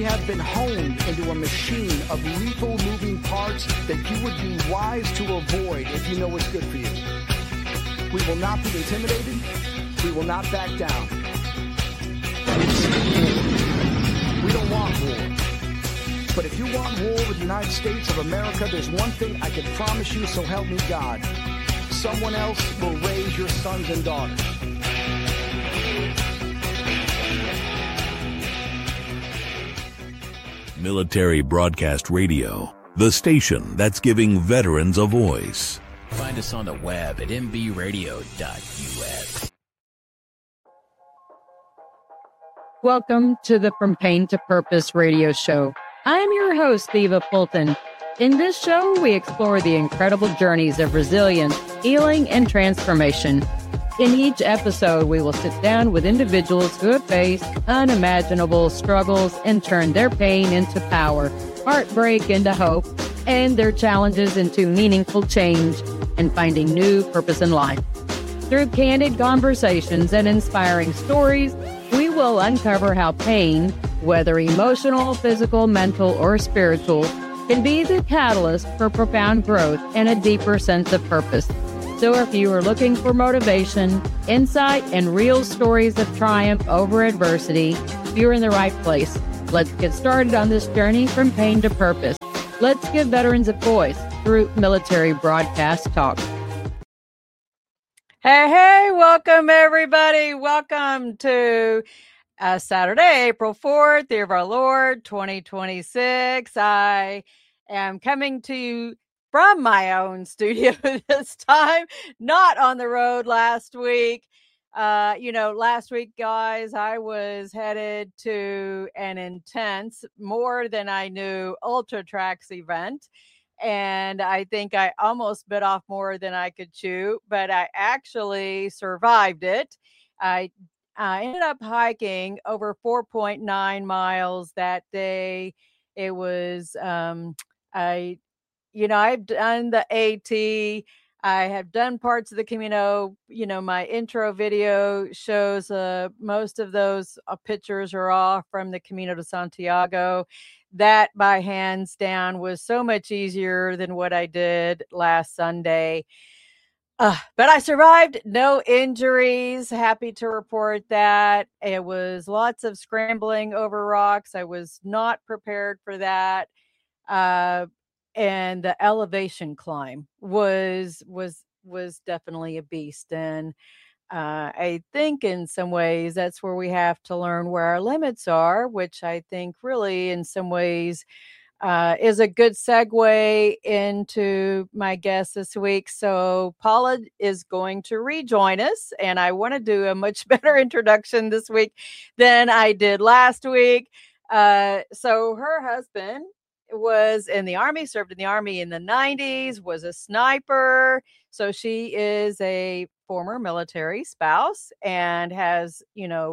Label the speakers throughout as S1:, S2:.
S1: have been honed into a machine of lethal moving parts that you would be wise to avoid if you know what's good for you. We will not be intimidated. We will not back down. We don't want war. But if you want war with the United States of America, there's one thing I can promise you, so help me God. Someone else will raise your sons and daughters.
S2: Military Broadcast Radio, the station that's giving veterans a voice.
S3: Find us on the web at mbradio.us.
S4: Welcome to the From Pain to Purpose radio show. I'm your host, Eva Fulton. In this show, we explore the incredible journeys of resilience, healing, and transformation. In each episode, we will sit down with individuals who have faced unimaginable struggles and turned their pain into power, heartbreak into hope, and their challenges into meaningful change and finding new purpose in life. Through candid conversations and inspiring stories, we will uncover how pain, whether emotional, physical, mental, or spiritual, can be the catalyst for profound growth and a deeper sense of purpose. So if you are looking for motivation, insight, and real stories of triumph over adversity, you're in the right place. Let's get started on this journey from pain to purpose. Let's give veterans a voice through Military Broadcast Talk. Hey, welcome everybody. Welcome to Saturday, April 4th, year of our Lord, 2026. I am coming to you from my own studio this time, not on the road last week. Last week, guys, I was headed to an intense, more than I knew, Ultra Trax event. And I think I almost bit off more than I could chew, but I actually survived it. I ended up hiking over 4.9 miles that day. It was, I've done the AT. I have done parts of the Camino. My intro video shows most of those pictures are all from the Camino de Santiago. That, by hands down, was so much easier than what I did last Sunday. But I survived, no injuries. Happy to report that. It was lots of scrambling over rocks. I was not prepared for that. And the elevation climb was definitely a beast. And I think in some ways that's where we have to learn where our limits are, which I think really in some ways is a good segue into my guest this week. So Paula is going to rejoin us, and I want to do a much better introduction this week than I did last week. So her husband was in the Army, served in the Army in the 90s, was a sniper. So she is a former military spouse and has,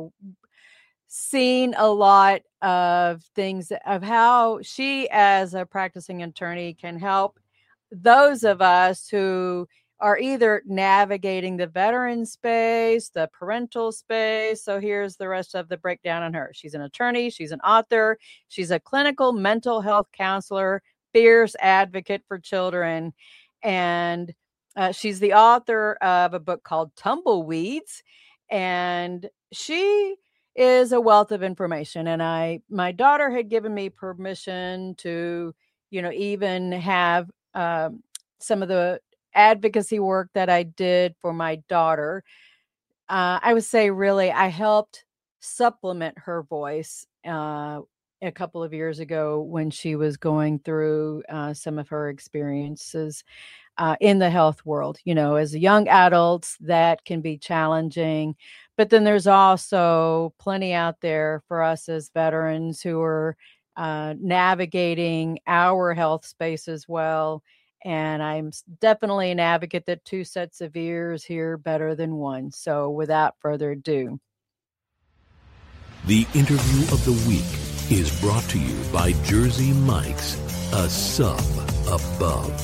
S4: seen a lot of things of how she, as a practicing attorney, can help those of us who are either navigating the veteran space, the parental space. So here's the rest of the breakdown on her. She's an attorney. She's an author. She's a clinical mental health counselor, fierce advocate for children. And she's the author of a book called Tumbleweeds. And she is a wealth of information. And my daughter had given me permission to, even have some of the advocacy work that I did for my daughter. I would say really I helped supplement her voice a couple of years ago when she was going through some of her experiences in the health world. As young adults, that can be challenging. But then there's also plenty out there for us as veterans who are navigating our health space as well. And I'm definitely an advocate that 2 sets of ears hear better than one. So without further ado.
S2: The interview of the week is brought to you by Jersey Mike's, a sub above.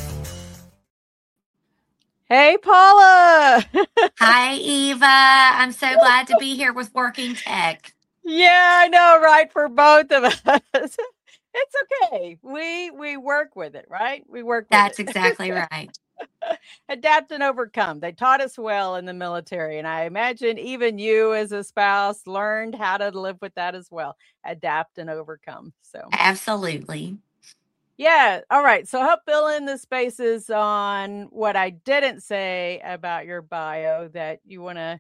S4: Hey, Paula.
S5: Hi, Eva. I'm so glad to be here with Working Tech.
S4: Yeah, I know, right? For both of us. It's okay. We work with it, right? We work with
S5: That's
S4: it.
S5: exactly right.
S4: Adapt and overcome. They taught us well in the military. And I imagine even you as a spouse learned how to live with that as well. Adapt and overcome. So,
S5: Absolutely.
S4: yeah. All right. So, help fill in the spaces on what I didn't say about your bio that you want to,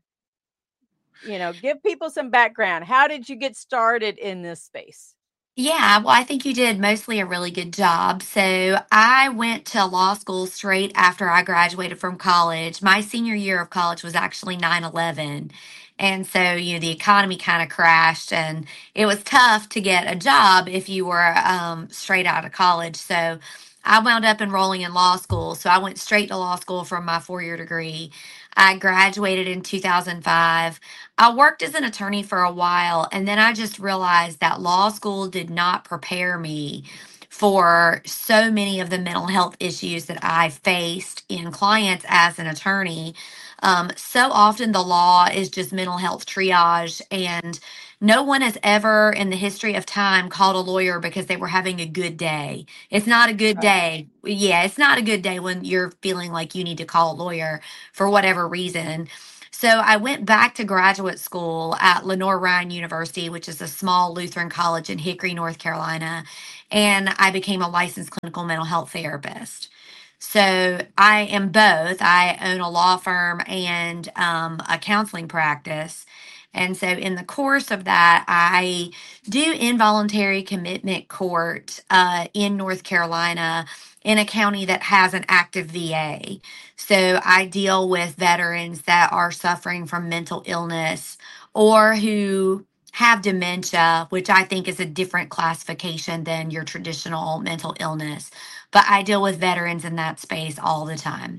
S4: give people some background. How did you get started in this space?
S5: Yeah, well, I think you did mostly a really good job. So, I went to law school straight after I graduated from college. My senior year of college was actually 9/11. And so, the economy kind of crashed, and it was tough to get a job if you were straight out of college. So, I wound up enrolling in law school. So, I went straight to law school from my 4 year degree. I graduated in 2005. I worked as an attorney for a while, and then I just realized that law school did not prepare me for so many of the mental health issues that I faced in clients as an attorney. So often the law is just mental health triage, and no one has ever in the history of time called a lawyer because they were having a good day. It's not a good
S4: Right.
S5: day. Yeah, it's not a good day when you're feeling like you need to call a lawyer for whatever reason. So I went back to graduate school at Lenore Ryan University, which is a small Lutheran college in Hickory, North Carolina, and I became a licensed clinical mental health therapist. So I am both. I own a law firm and a counseling practice. And so, in the course of that, I do involuntary commitment court in North Carolina in a county that has an active VA. So I deal with veterans that are suffering from mental illness or who have dementia, which I think is a different classification than your traditional mental illness. But I deal with veterans in that space all the time.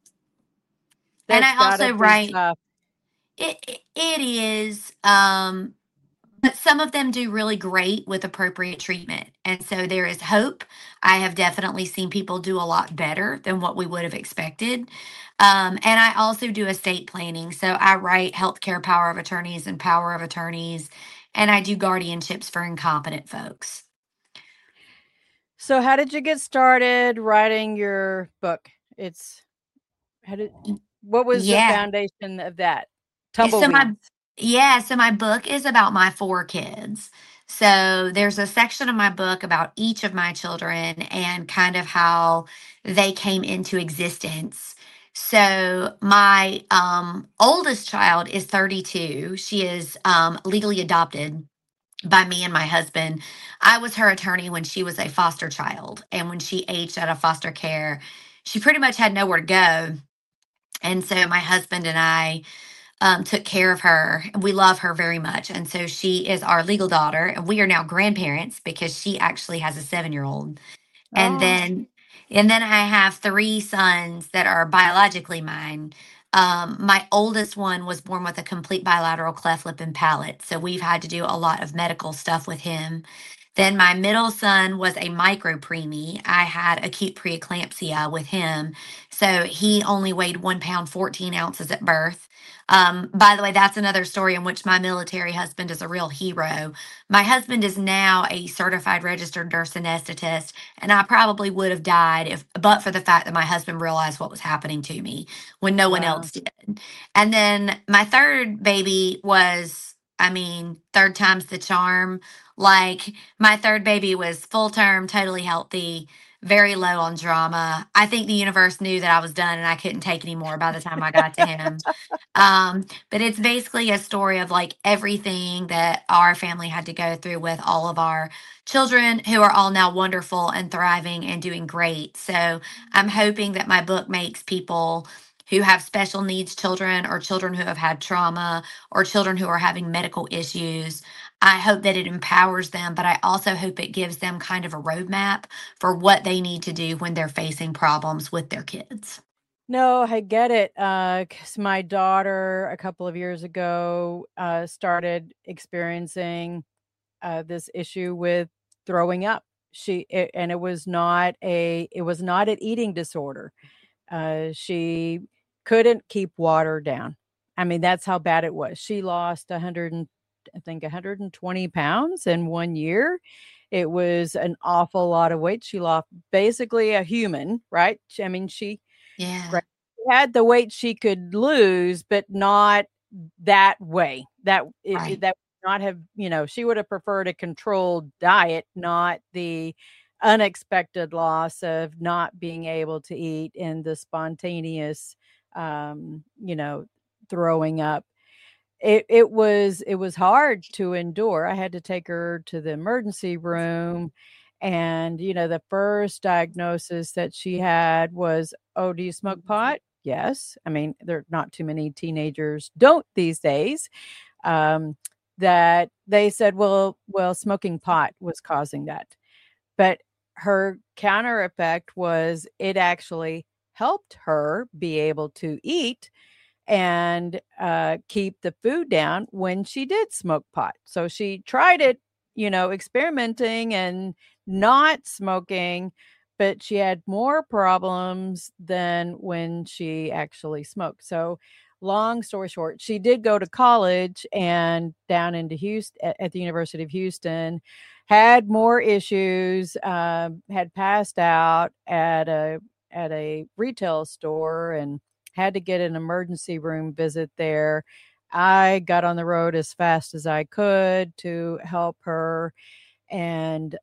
S5: And
S4: That's
S5: I
S4: got to
S5: also
S4: be
S5: write,
S4: tough.
S5: it is, but some of them do really great with appropriate treatment. And so there is hope. I have definitely seen people do a lot better than what we would have expected. And I also do estate planning. So I write healthcare power of attorneys and power of attorneys, and I do guardianships for incompetent folks.
S4: So, how did you get started writing your book? It's how did what was the
S5: Yeah.
S4: foundation of that?
S5: So my
S4: Tumbleweeds.
S5: so my book is about my four kids. So there's a section of my book about each of my children and kind of how they came into existence. So my oldest child is 32. She is legally adopted by me and my husband. I was her attorney when she was a foster child, and when she aged out of foster care, she pretty much had nowhere to go. And so my husband and I took care of her. We love her very much. And so she is our legal daughter. And we are now grandparents because she actually has a 7 year old. And
S4: Oh,
S5: then I have three sons that are biologically mine. My oldest one was born with a complete bilateral cleft lip and palate. So we've had to do a lot of medical stuff with him. Then my middle son was a micro preemie. I had acute preeclampsia with him. So he only weighed 1 pound, 14 ounces at birth. By the way, that's another story in which my military husband is a real hero. My husband is now a certified registered nurse anesthetist, and I probably would have died but for the fact that my husband realized what was happening to me when no one
S4: wow.
S5: else did. And then my third baby was, I mean, third time's the charm. Like, my third baby was full term, totally healthy, very low on drama. I think the universe knew that I was done and I couldn't take any more by the time I got to him. But it's basically a story of like everything that our family had to go through with all of our children who are all now wonderful and thriving and doing great. So I'm hoping that my book makes people who have special needs children or children who have had trauma or children who are having medical issues. I hope that it empowers them, but I also hope it gives them kind of a roadmap for what they need to do when they're facing problems with their kids.
S4: No, I get it. Because my daughter a couple of years ago started experiencing this issue with throwing up. And it was not an eating disorder. She couldn't keep water down. I mean, that's how bad it was. She lost 100 I think, 120 pounds in 1 year. It was an awful lot of weight. She lost basically a human, right? I mean, she
S5: Yeah.
S4: right, had the weight she could lose, but not that way.
S5: Right.
S4: That would not have, she would have preferred a controlled diet, not the unexpected loss of not being able to eat and the spontaneous, um, you know, throwing up. It was hard to endure. I had to take her to the emergency room, and the first diagnosis that she had was, "Oh, do you smoke pot?" Yes. I mean, there are not too many teenagers don't these days. Um, that they said, well, smoking pot was causing that. But her counter effect was it actually helped her be able to eat and keep the food down when she did smoke pot. So she tried it, experimenting and not smoking, but she had more problems than when she actually smoked. So, long story short, she did go to college and down into Houston at the University of Houston, had more issues, had passed out at a retail store and had to get an emergency room visit there. I got on the road as fast as I could to help her and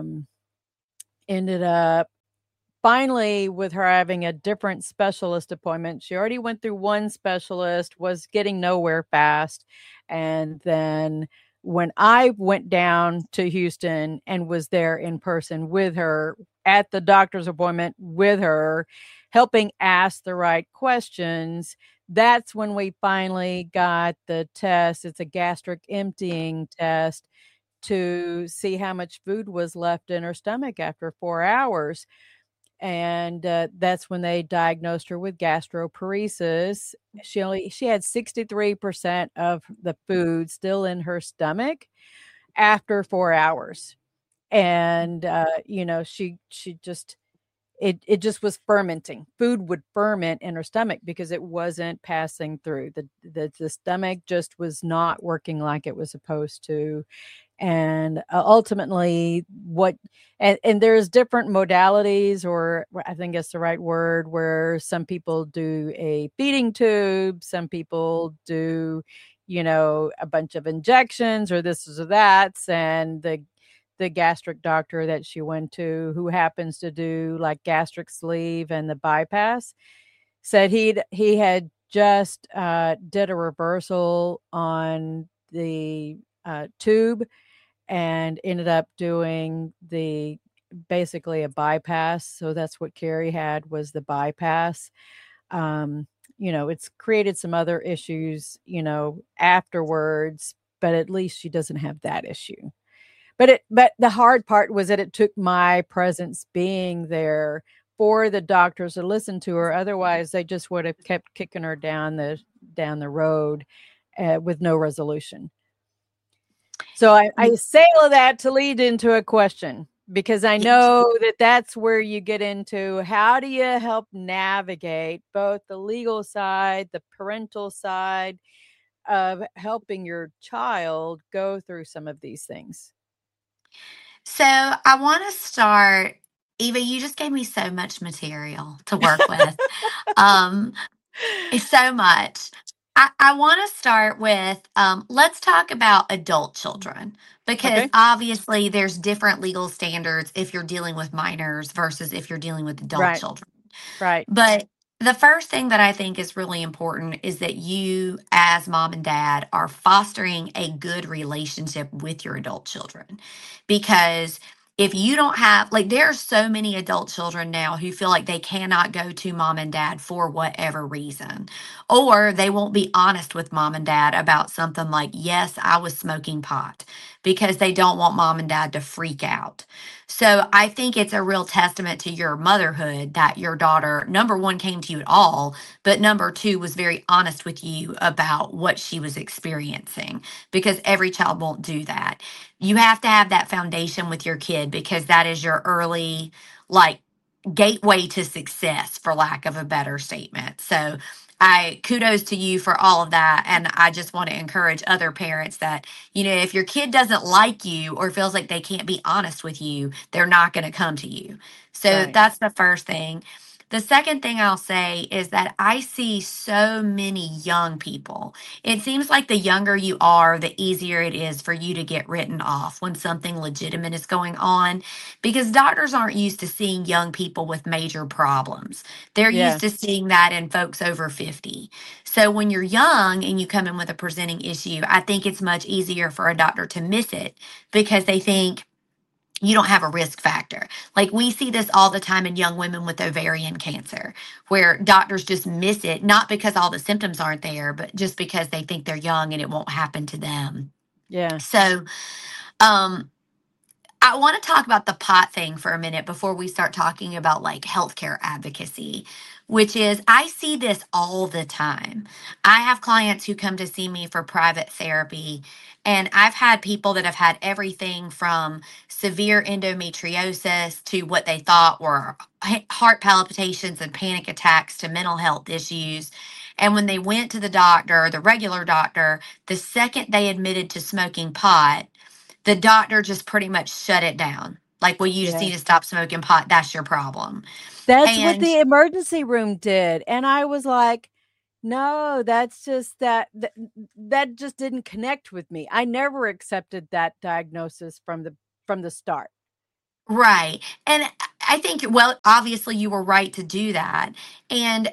S4: ended up finally with her having a different specialist appointment. She already went through one specialist, was getting nowhere fast. And then when I went down to Houston and was there in person with her at the doctor's appointment with her, helping ask the right questions, that's when we finally got the test. It's a gastric emptying test to see how much food was left in her stomach after 4 hours. And that's when they diagnosed her with gastroparesis. She had 63% of the food still in her stomach after 4 hours. And she just it just was fermenting. Food would ferment in her stomach because it wasn't passing through. The stomach just was not working like it was supposed to. And ultimately and there's different modalities, or I think that's the right word, where some people do a feeding tube, some people do a bunch of injections or this or that. And the gastric doctor that she went to, who happens to do like gastric sleeve and the bypass, said he had just did a reversal on the tube and ended up doing basically a bypass. So that's what Carrie had, was the bypass. It's created some other issues, afterwards, but at least she doesn't have that issue. But the hard part was that it took my presence being there for the doctors to listen to her. Otherwise, they just would have kept kicking her down the road with no resolution. So I say all of that to lead into a question, because I know that that's where you get into how do you help navigate both the legal side, the parental side of helping your child go through some of these things.
S5: So I want to start. Eva, you just gave me so much material to work with. um, it's so much. I want to start with let's talk about adult children, because
S4: Okay.
S5: obviously there's different legal standards if you're dealing with minors versus if you're dealing with adult
S4: Right.
S5: children.
S4: Right.
S5: But the first thing that I think is really important is that you, as mom and dad, are fostering a good relationship with your adult children. Because if you don't have, like, there are so many adult children now who feel like they cannot go to mom and dad for whatever reason, or they won't be honest with mom and dad about something like, yes, I was smoking pot, because they don't want mom and dad to freak out. So I think it's a real testament to your motherhood that your daughter, number one, came to you at all, but number two, was very honest with you about what she was experiencing, because every child won't do that. You have to have that foundation with your kid, because that is your early, like, gateway to success, for lack of a better statement. So I kudos to you for all of that. And I just want to encourage other parents that, if your kid doesn't like you or feels like they can't be honest with you, they're not going to come to you. So
S4: Right.
S5: that's the first thing. The second thing I'll say is that I see so many young people. It seems like the younger you are, the easier it is for you to get written off when something legitimate is going on because doctors aren't used to seeing young people with major problems. They're used to
S4: Yes.
S5: seeing that in folks over 50. So when you're young and you come in with a presenting issue, I think it's much easier for a doctor to miss it because they think, you don't have a risk factor. Like we see this all the time in young women with ovarian cancer, where doctors just miss it, not because all the symptoms aren't there, but just because they think they're young and it won't happen to them.
S4: Yeah.
S5: So, um, I want to talk about the pot thing for a minute before we start talking about like healthcare advocacy, which is I see this all the time. I have clients who come to see me for private therapy, and I've had people that have had everything from severe endometriosis to what they thought were heart palpitations and panic attacks to mental health issues. And when they went to the doctor, the regular doctor, the second they admitted to smoking pot, the doctor just pretty much shut it down. Like, well, you just
S4: Yeah.
S5: need to stop smoking pot. That's your problem.
S4: That's what
S5: And
S4: the emergency room did. And I was like, no, that's just that just didn't connect with me. I never accepted that diagnosis from the start.
S5: right. And I think, well, obviously you were right to do that. And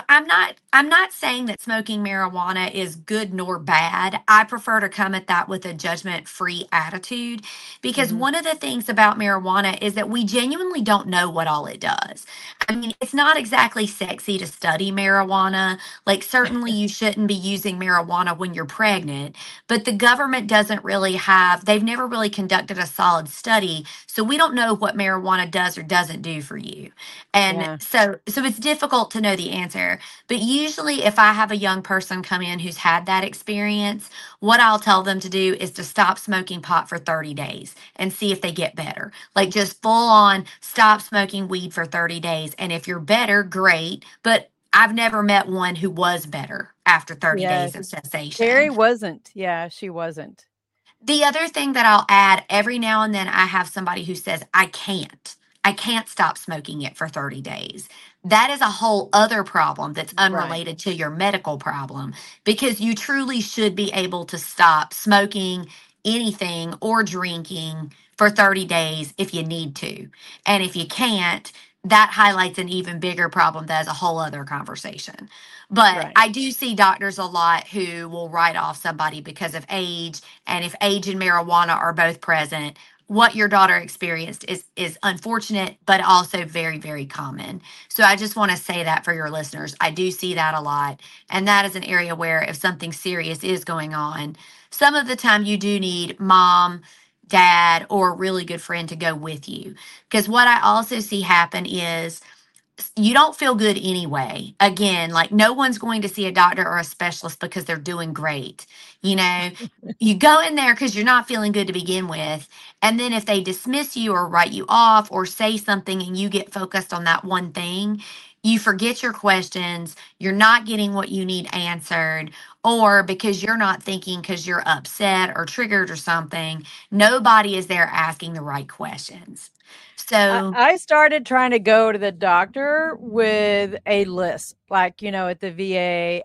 S5: I'm not saying that smoking marijuana is good nor bad. I prefer to come at that with a judgment-free attitude because
S4: Mhm.
S5: one of the things about marijuana is that we genuinely don't know what all it does. I mean, it's not exactly sexy to study marijuana. Like certainly you shouldn't be using marijuana when you're pregnant, but the government doesn't really have, they've never really conducted a solid study, so we don't know what marijuana does or doesn't do for you. And
S4: Yeah.
S5: so it's difficult to know the answer. But usually if I have a young person come in who's had that experience, what I'll tell them to do is to stop smoking pot for 30 days and see if they get better. Like just full on stop smoking weed for 30 days. And if you're better, great. But I've never met one who was better after 30 days of
S4: Yes. Terry
S5: cessation.
S4: wasn't. Yeah, she wasn't.
S5: The other thing that I'll add, every now and then I have somebody who says, I can't. I can't stop smoking it for 30 days. That is a whole other problem that's
S4: Right.
S5: unrelated to your medical problem because you truly should be able to stop smoking anything or drinking for 30 days if you need to. And if you can't, that highlights an even bigger problem that is a whole other conversation. But
S4: Right.
S5: I do see doctors a lot who will write off somebody because of age, and if age and marijuana are both present, what your daughter experienced is unfortunate, but also very, very common. So I just want to say that for your listeners. I do see that a lot. And that is an area where if something serious is going on, some of the time you do need mom, dad, or a really good friend to go with you. Because what I also see happen is you don't feel good anyway. Again, like no one's going to see a doctor or a specialist because they're doing great. You know, you go in there because you're not feeling good to begin with. And then if they dismiss you or write you off or say something and you get focused on that one thing, you forget your questions, you're not getting what you need answered, or because you're not thinking because you're upset or triggered or something, nobody is there asking the right questions. So,
S4: I started trying to go to the doctor with a list. Like, at the VA,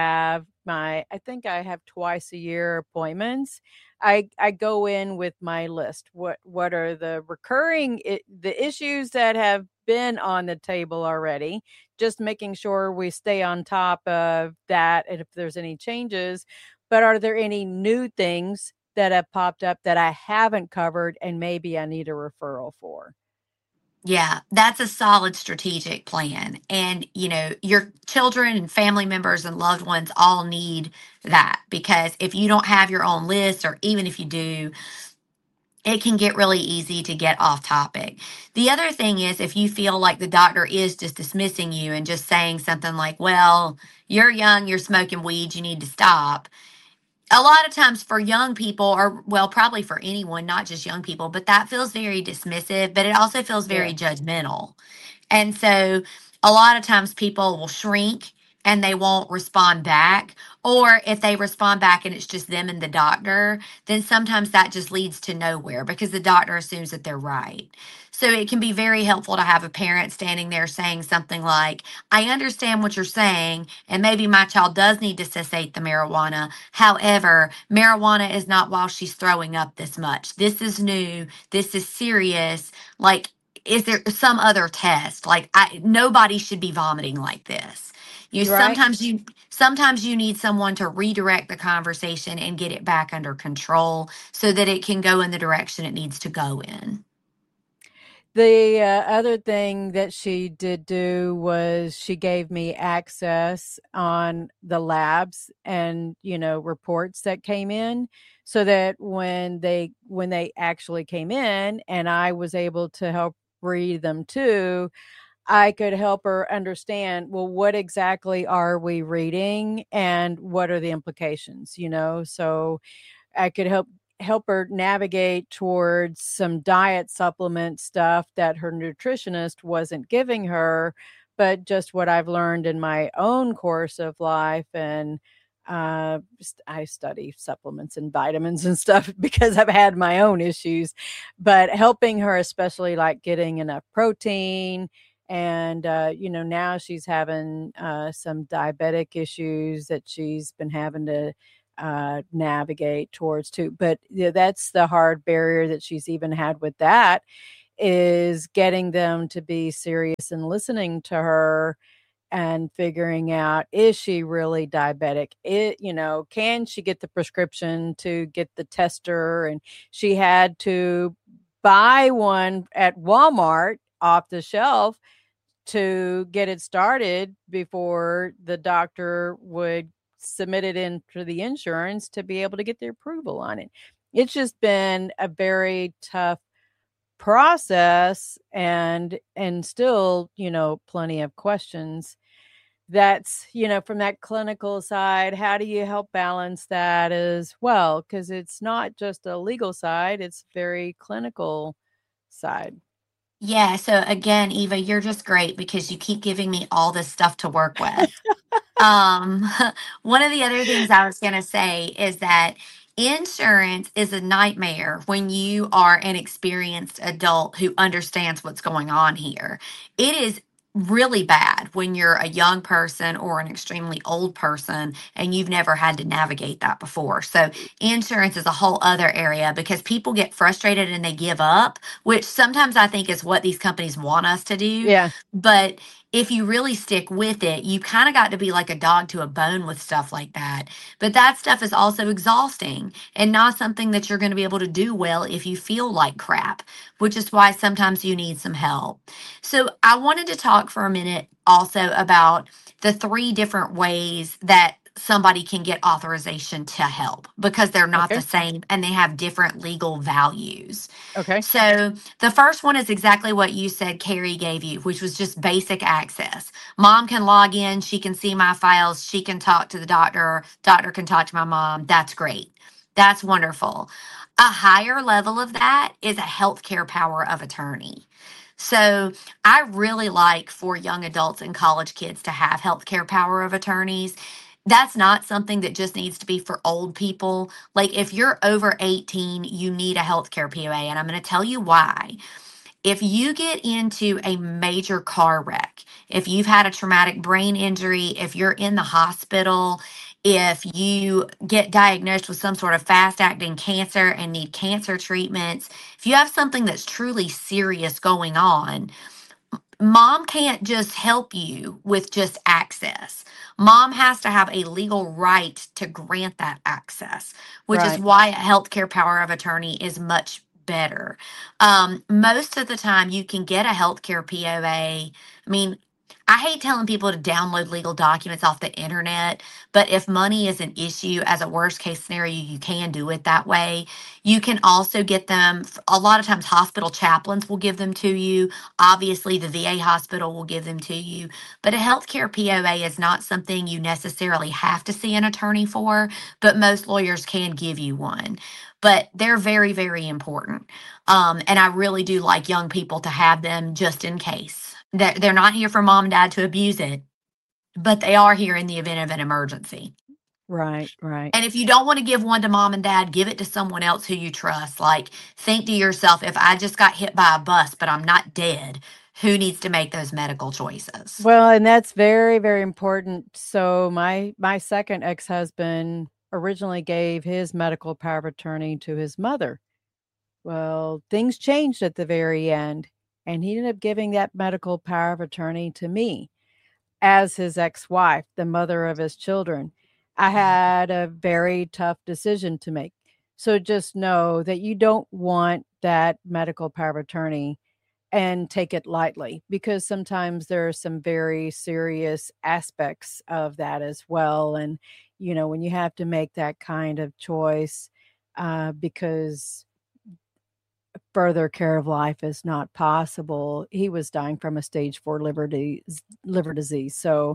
S4: I think I have twice a year appointments. I go in with my list. What are the the issues that have been on the table already? Just making sure we stay on top of that and if there's any changes. But are there any new things that have popped up that I haven't covered and maybe I need a referral for?
S5: yeah, that's a solid strategic plan. And, your children and family members and loved ones all need that because if you don't have your own list, or even if you do, it can get really easy to get off topic. The other thing is, if you feel like the doctor is just dismissing you and just saying something like, well, you're young, you're smoking weed, you need to stop. A lot of times for young people, or well, probably for anyone, not just young people, but that feels very dismissive, but it also feels very
S4: Yes.
S5: judgmental. And so a lot of times people will shrink and they won't respond back. Or if they respond back and it's just them and the doctor, then sometimes that just leads to nowhere because the doctor assumes that they're right. So it can be very helpful to have a parent standing there saying something like, I understand what you're saying, and maybe my child does need to cessate the marijuana. However, marijuana is not while she's throwing up this much. This is new. This is serious. Like, is there some other test? Like, nobody should be vomiting like this. You
S4: Right.
S5: sometimes you need someone to redirect the conversation and get it back under control so that it can go in the direction it needs to go in.
S4: The other thing that she did do was she gave me access on the labs and, reports that came in, so that when they actually came in and I was able to help read them too, I could help her understand, well, what exactly are we reading and what are the implications, So I could help her navigate towards some diet supplement stuff that her nutritionist wasn't giving her, but just what I've learned in my own course of life. And I study supplements and vitamins and stuff because I've had my own issues, but helping her, especially like getting enough protein. And, now she's having some diabetic issues that she's been having to navigate towards too. But that's the hard barrier that she's even had with that, is getting them to be serious and listening to her and figuring out, is she really diabetic? Can she get the prescription to get the tester? And she had to buy one at Walmart off the shelf to get it started before the doctor would submit it into the insurance to be able to get the approval on it. It's just been a very tough process, and still, plenty of questions. That's, from that clinical side, how do you help balance that as well? Because it's not just a legal side, it's very clinical side.
S5: Yeah, so again, Eva, you're just great because you keep giving me all this stuff to work with. Um, one of the other things I was going to say is that insurance is a nightmare when you are an experienced adult who understands what's going on here. It is really bad when you're a young person or an extremely old person and you've never had to navigate that before. So, insurance is a whole other area because people get frustrated and they give up, which sometimes I think is what these companies want us to do.
S4: Yeah.
S5: But if you really stick with it, you kind of got to be like a dog to a bone with stuff like that. But that stuff is also exhausting and not something that you're going to be able to do well if you feel like crap, which is why sometimes you need some help. So I wanted to talk for a minute also about the 3 different ways that somebody can get authorization to help because they're not
S4: Okay.
S5: the same and they have different legal values.
S4: Okay.
S5: So the first one is exactly what you said Carrie gave you, which was just basic access. Mom can log in, she can see my files, she can talk to the doctor, doctor can talk to my mom. That's great. That's wonderful. A higher level of that is a healthcare power of attorney. So I really like for young adults and college kids to have healthcare power of attorneys. That's not something that just needs to be for old people. Like if you're over 18, you need a healthcare POA, and I'm going to tell you why. If you get into a major car wreck, if you've had a traumatic brain injury, if you're in the hospital, if you get diagnosed with some sort of fast acting cancer and need cancer treatments, if you have something that's truly serious going on, mom can't just help you with just access. Mom has to have a legal right to grant that access, which is
S4: Right.
S5: why a healthcare power of attorney is much better. Most of the time, you can get a healthcare POA. I mean, I hate telling people to download legal documents off the internet, but if money is an issue as a worst case scenario, you can do it that way. You can also get them, a lot of times, hospital chaplains will give them to you. Obviously, the VA hospital will give them to you, but a healthcare POA is not something you necessarily have to see an attorney for, but most lawyers can give you one. But they're very, very important. And I really do like young people to have them just in case. They're not here for mom and dad to abuse it. but they are here in the event of an emergency.
S4: Right, right.
S5: And if you don't want to give one to mom and dad, give it to someone else who you trust. Like, think to yourself, if I just got hit by a bus, but I'm not dead, who needs to make those medical choices?
S4: Well, and that's very, very important. So my second ex-husband originally gave his medical power of attorney to his mother. Well, things changed at the very end, and he ended up giving that medical power of attorney to me as his ex-wife, the mother of his children. I had a very tough decision to make. So just know that you don't want that medical power of attorney and take it lightly, because sometimes there are some very serious aspects of that as well. And, when you have to make that kind of choice, because further care of life is not possible. He was dying from a stage 4 liver disease. So,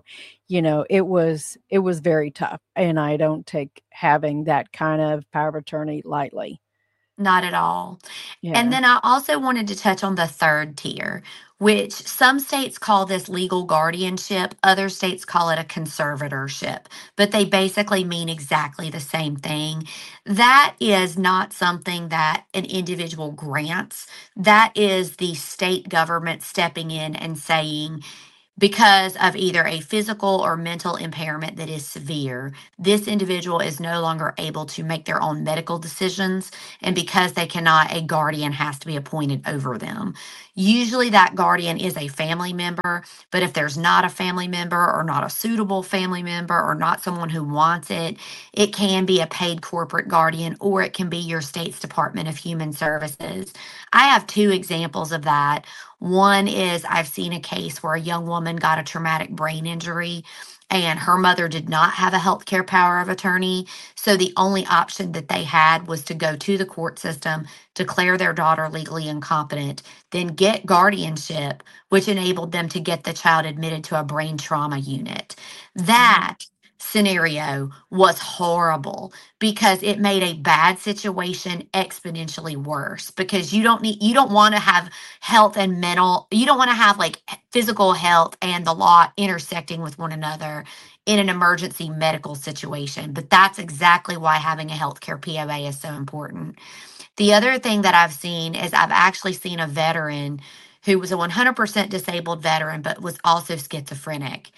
S4: it was very tough. And I don't take having that kind of power of attorney lightly.
S5: Not at all. And
S4: Yeah.
S5: then I also wanted to touch on the third tier, which some states call this legal guardianship, other states call it a conservatorship, but they basically mean exactly the same thing. That is not something that an individual grants, that is the state government stepping in and saying, because of either a physical or mental impairment that is severe, this individual is no longer able to make their own medical decisions. And because they cannot, a guardian has to be appointed over them. Usually, that guardian is a family member, but if there's not a family member or not a suitable family member or not someone who wants it, it can be a paid corporate guardian or it can be your state's Department of Human Services. I have two examples of that. One is I've seen a case where a young woman got a traumatic brain injury and her mother did not have a healthcare power of attorney. So the only option that they had was to go to the court system, declare their daughter legally incompetent, then get guardianship, which enabled them to get the child admitted to a brain trauma unit. That scenario was horrible because it made a bad situation exponentially worse, because you don't want to have health and mental, you don't want to have like physical health and the law intersecting with one another in an emergency medical situation. But that's exactly why having a healthcare POA is so important. The other thing that I've seen is I've actually seen a veteran who was a 100% disabled veteran, but was also schizophrenic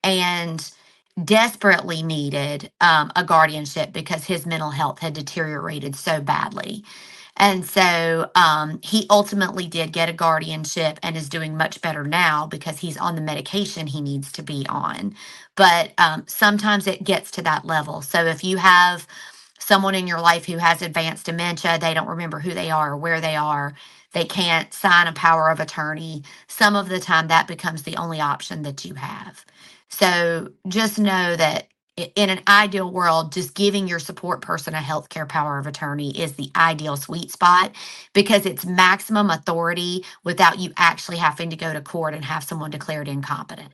S5: and desperately needed a guardianship because his mental health had deteriorated so badly. And so he ultimately did get a guardianship and is doing much better now because he's on the medication he needs to be on. But sometimes it gets to that level. So if you have someone in your life who has advanced dementia, they don't remember who they are or where they are, they can't sign a power of attorney, some of the time that becomes the only option that you have. So just know that in an ideal world, just giving your support person a healthcare power of attorney is the ideal sweet spot because it's maximum authority without you actually having to go to court and have someone declared incompetent.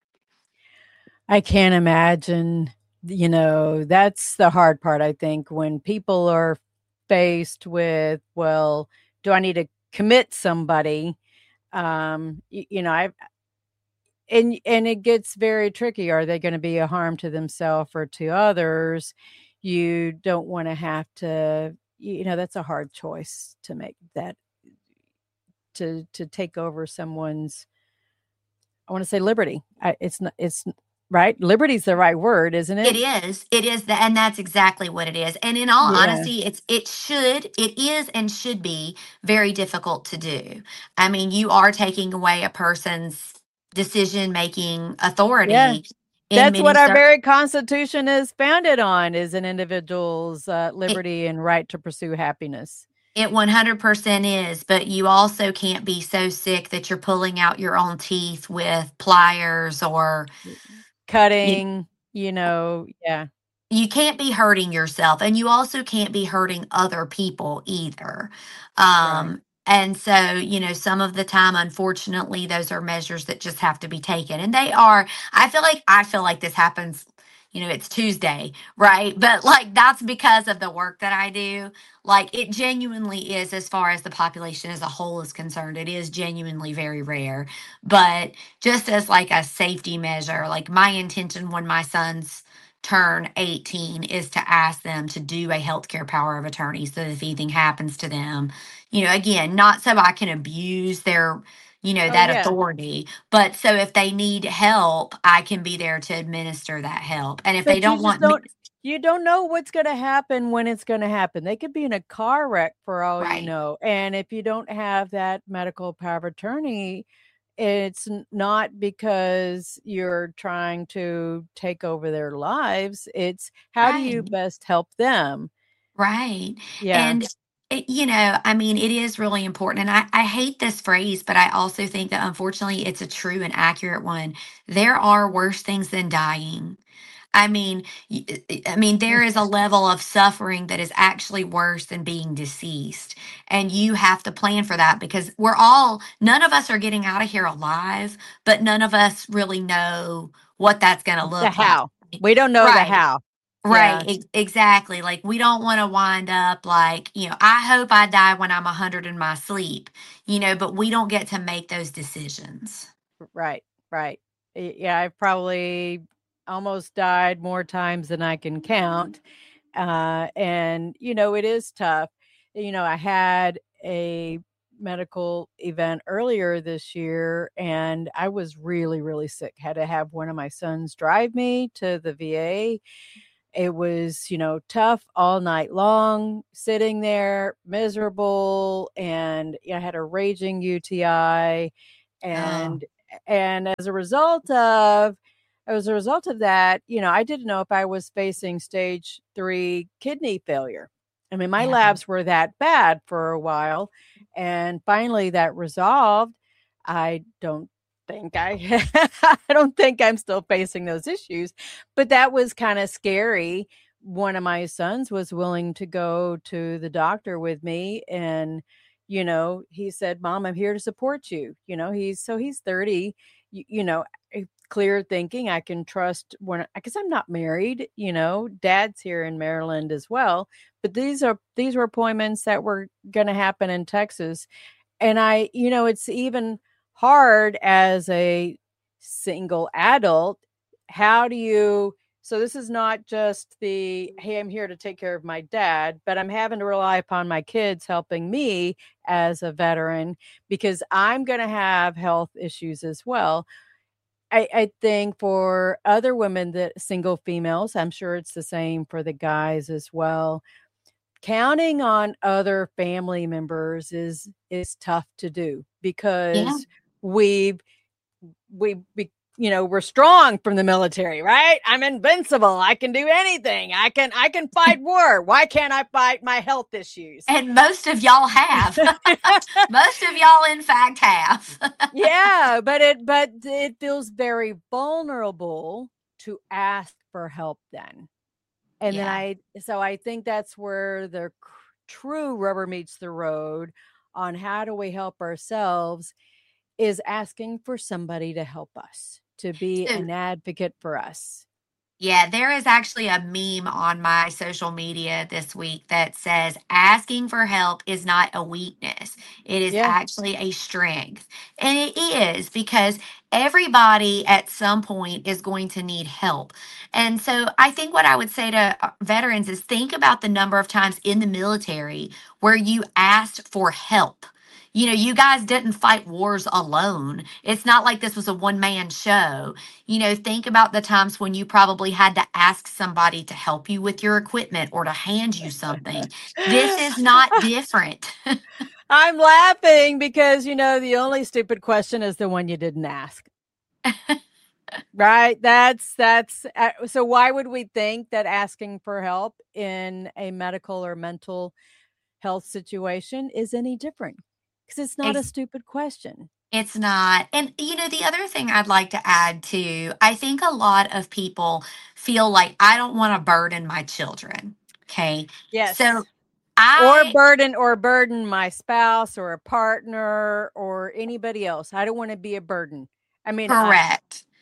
S4: I can't imagine, that's the hard part, I think, when people are faced with, well, do I need to commit somebody? I've and it gets very tricky. Are they going to be a harm to themselves or to others? You don't want to have to, that's a hard choice to make, that to take over someone's, I want to say liberty. It's right. Liberty's the right word, isn't it?
S5: It is that, and that's exactly what it is. And in all honesty, it is and should be very difficult to do. I mean, you are taking away a person's decision-making authority.
S4: Yeah. That's what our very Constitution is founded on, is an individual's liberty and right to pursue happiness.
S5: It 100% is, but you also can't be so sick that you're pulling out your own teeth with pliers or
S4: cutting, yeah.
S5: You can't be hurting yourself, and you also can't be hurting other people either.
S4: Right.
S5: And so, some of the time, unfortunately, those are measures that just have to be taken. And they are, I feel like this happens, it's Tuesday, right? But like that's because of the work that I do. Like it genuinely is, as far as the population as a whole is concerned, it is genuinely very rare. But just as like a safety measure, like my intention when my sons turn 18 is to ask them to do a healthcare power of attorney so that if anything happens to them, again, not so I can abuse their,
S4: Oh
S5: that
S4: yeah.
S5: authority, but so if they need help, I can be there to administer that help. And if they
S4: But you
S5: don't
S4: just
S5: want me,
S4: don't know what's going to happen when it's going to happen. They could be in a car wreck for all you
S5: right,
S4: know. And if you don't have that medical power of attorney, it's not because you're trying to take over their lives. It's how do you
S5: right.
S4: best help them?
S5: Right.
S4: Yeah.
S5: And, I mean, it is really important. And I hate this phrase, but I also think that unfortunately it's a true and accurate one. There are worse things than dying. I mean, there is a level of suffering that is actually worse than being deceased. And you have to plan for that because none of us are getting out of here alive, but none of us really know what that's going to
S4: The
S5: look like.
S4: how. We don't know the
S5: Right.
S4: how.
S5: Right,
S4: Yeah.
S5: exactly. Like we don't want to wind up like, I hope I die when I'm 100 in my sleep, but we don't get to make those decisions.
S4: Right. Right. Yeah. I've probably almost died more times than I can count. And it is tough. I had a medical event earlier this year and I was really, really sick. Had to have one of my sons drive me to the VA. It was, tough all night long, sitting there miserable, and I had a raging UTI,
S5: Oh,
S4: and as a result of that, I didn't know if I was facing stage 3 kidney failure. I mean, my
S5: yeah.
S4: labs were that bad for a while, and finally that resolved. I don't think I don't think I'm still facing those issues, but that was kind of scary. One of my sons was willing to go to the doctor with me, and he said, "Mom, I'm here to support you." He's 30, clear thinking. I can trust when, because I'm not married. Dad's here in Maryland as well, but these were appointments that were going to happen in Texas, and it's even hard as a single adult. How do you, so this is not just the, hey, I'm here to take care of my dad, but I'm having to rely upon my kids helping me as a veteran because I'm going to have health issues as well. I think for other women, that single females, I'm sure it's the same for the guys as well. Counting on other family members is tough to do
S5: Yeah.
S4: because we've we're strong from the military, right? I'm invincible. I can do anything. I can fight war. Why can't I fight my health issues?
S5: And most of y'all have. Most of y'all, in fact, have.
S4: Yeah, but it feels very vulnerable to ask for help then. And then
S5: Yeah.
S4: I think that's where the true rubber meets the road on how do we help ourselves is asking for somebody to help us, to be
S5: So,
S4: an advocate for us.
S5: yeah, there is actually a meme on my social media this week that says asking for help is not a weakness. It is
S4: Yeah.
S5: actually a strength. And it is because everybody at some point is going to need help. And so I think what I would say to veterans is think about the number of times in the military where you asked for help. You guys didn't fight wars alone. It's not like this was a one man show. Think about the times when you probably had to ask somebody to help you with your equipment or to hand you something. This is not different.
S4: I'm laughing because the only stupid question is the one you didn't ask. Right? That's so why would we think that asking for help in a medical or mental health situation is any different? Because it's not a
S5: Ex-
S4: stupid question.
S5: It's not. And, the other thing I'd like to add too, I think a lot of people feel like I don't want to burden my children. Okay. So
S4: Yes. Or
S5: I,
S4: burden my spouse or a partner or anybody else. I don't want to be a burden. I mean,
S5: correct.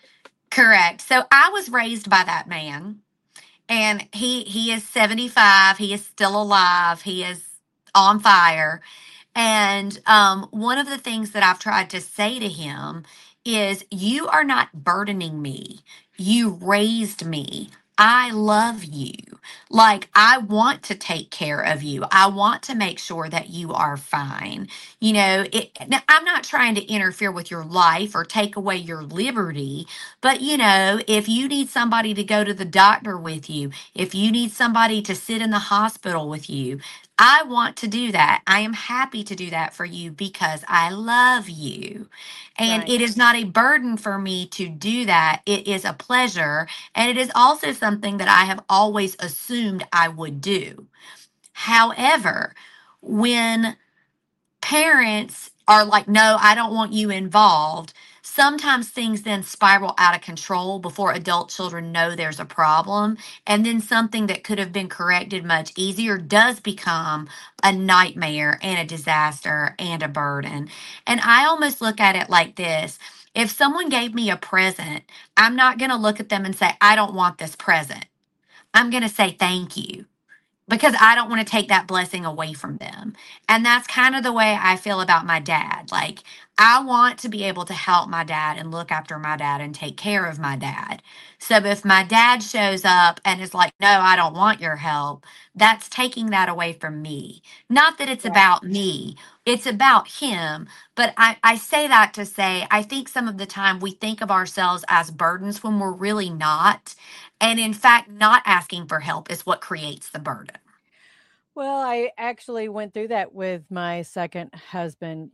S5: Correct. So I was raised by that man, and he is 75. He is still alive. He is on fire. And one of the things that I've tried to say to him is, you are not burdening me. You raised me. I love you. Like, I want to take care of you. I want to make sure that you are fine. Now, I'm not trying to interfere with your life or take away your liberty, but if you need somebody to go to the doctor with you, if you need somebody to sit in the hospital with you, I want to do that. I am happy to do that for you because I love you. And
S4: Right.
S5: it is not a burden for me to do that. It is a pleasure. And it is also something that I have always assumed I would do. However, when parents are like, no, I don't want you involved, sometimes things then spiral out of control before adult children know there's a problem. And then something that could have been corrected much easier does become a nightmare and a disaster and a burden. And I almost look at it like this: if someone gave me a present, I'm not going to look at them and say, I don't want this present. I'm going to say, thank you, because I don't want to take that blessing away from them. And that's kind of the way I feel about my dad. Like, I want to be able to help my dad and look after my dad and take care of my dad. So if my dad shows up and is like, no, I don't want your help, that's taking that away from me. Not that it's
S4: Right.
S5: about me, it's about him. But I say that to say, I think some of the time we think of ourselves as burdens when we're really not. And in fact, not asking for help is what creates the burden.
S4: Well, I actually went through that with my second husband.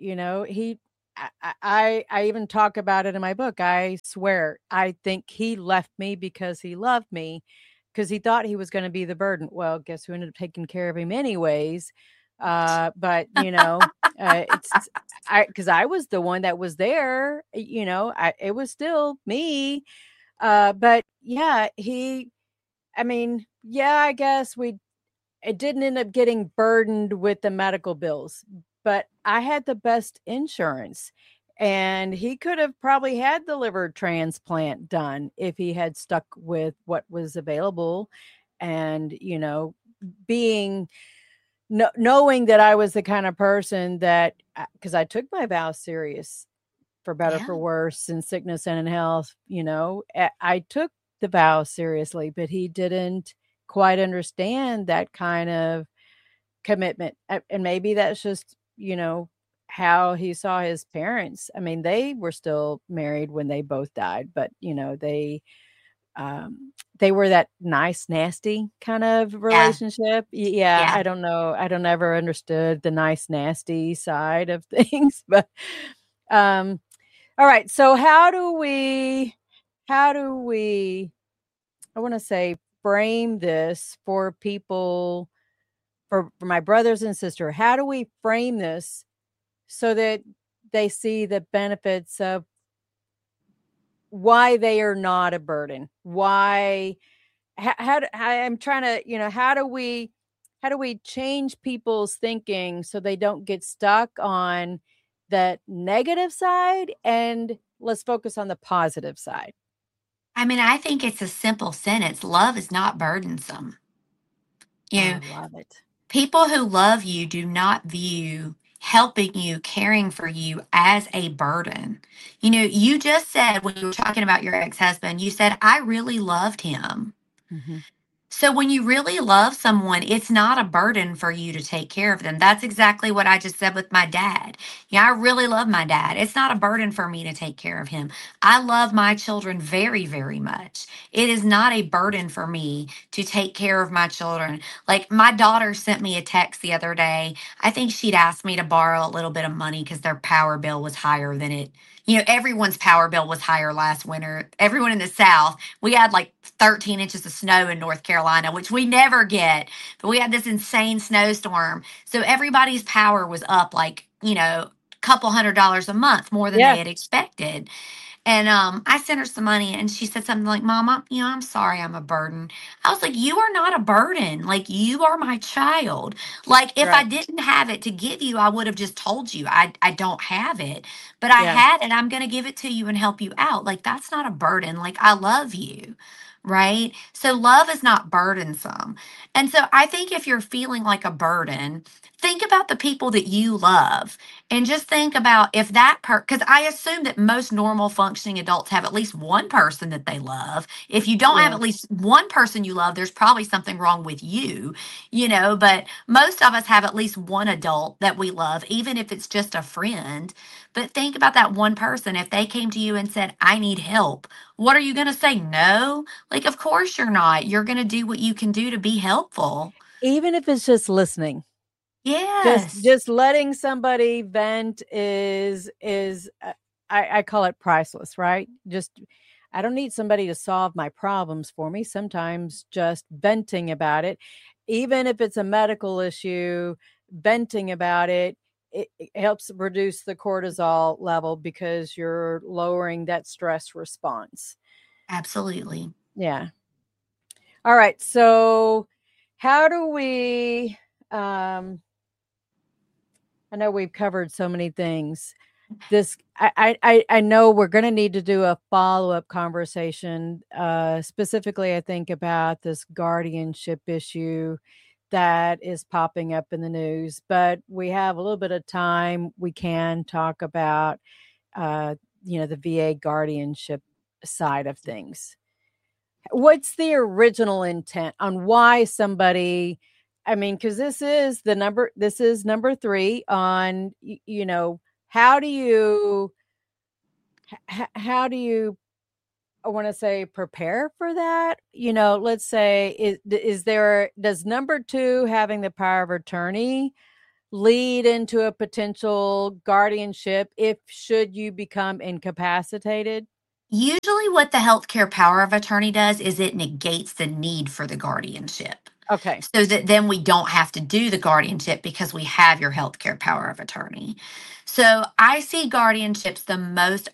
S4: I even talk about it in my book. I swear, I think he left me because he loved me, because he thought he was going to be the burden. Well, guess who ended up taking care of him anyways? But it's because I was the one that was there. It was still me. But yeah, I mean, yeah, I guess it didn't end up getting burdened with the medical bills, but I had the best insurance, and he could have probably had the liver transplant done if he had stuck with what was available. And being knowing that I was the kind of person that, because I took my vows serious, for better
S5: Yeah.
S4: for worse, in sickness and in health, I took the vow seriously, but he didn't quite understand that kind of commitment. And maybe that's just, how he saw his parents. I mean, they were still married when they both died, but they were that nice, nasty kind of
S5: Yeah.
S4: relationship. Yeah,
S5: Yeah.
S4: I don't know. I don't ever understood the nice, nasty side of things, but um all right. So how do we I want to say frame this for people, for my brothers and sister? How do we frame this so that they see the benefits of why they are not a burden? Why I'm trying to, how do we change people's thinking so they don't get stuck on the negative side, and let's focus on the positive side.
S5: I mean, I think it's a simple sentence: love is not burdensome. You
S4: I
S5: know,
S4: love it.
S5: people who love you do not view helping you, caring for you as a burden. You just said, when you were talking about your ex husband, you said, I really loved him.
S4: Mhm.
S5: So when you really love someone, it's not a burden for you to take care of them. That's exactly what I just said with my dad. Yeah, I really love my dad. It's not a burden for me to take care of him. I love my children very, very much. It is not a burden for me to take care of my children. Like, my daughter sent me a text the other day. I think she'd asked me to borrow a little bit of money because their power bill was higher than it. Everyone's power bill was higher last winter. Everyone in the South, we had like 13 inches of snow in North Carolina, which we never get, but we had this insane snowstorm. So everybody's power was up, like, couple $100 a month more than they
S4: Yeah.
S5: had expected. And I sent her some money, and she said something like, "Mom, I'm sorry, I'm a burden." I was like, "You are not a burden. Like, you are my child. Like, if I
S4: Right.
S5: didn't have it to give you, I would have just told you I don't have it, but I
S4: Yeah.
S5: had it. I'm going to give it to you and help you out. Like, that's not a burden. Like, I love you." Right. So love is not burdensome. And so I think if you're feeling like a burden, think about the people that you love, and just think about if that because I assume that most normal functioning adults have at least one person that they love. If you don't have
S4: Yeah.
S5: at least one person you love, there's probably something wrong with you, but most of us have at least one adult that we love, even if it's just a friend. But think about that one person. If they came to you and said, "I need help," what are you going to say? No? Like, of course you're not. You're going to do what you can do to be helpful.
S4: Even if it's just listening.
S5: Yes.
S4: Just letting somebody vent is I call it priceless, right? Just I don't need somebody to solve my problems for me. Sometimes just venting about it, even if it's a medical issue, venting about it, it helps reduce the cortisol level because you're lowering that stress response.
S5: Absolutely.
S4: Yeah. All right. So how do we I know we've covered so many things. This I know we're going to need to do a follow-up conversation, specifically I think about this guardianship issue that is popping up in the news, but we have a little bit of time. We can talk about uh the VA guardianship side of things. What's the original intent on why somebody, I mean, because this is number 3 on, how do you, how do you, I want to say, prepare for that? Let's say, does number 2, having the power of attorney, lead into a potential guardianship if should you become incapacitated?
S5: Usually, what the healthcare power of attorney does is it negates the need for the guardianship.
S4: Okay.
S5: So that then we don't have to do the guardianship because we have your healthcare power of attorney. So I see guardianships the most